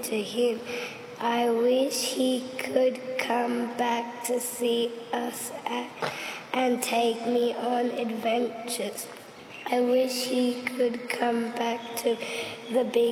to him. I wish he could come back to see us and take me on adventures. I wish he could come back to the big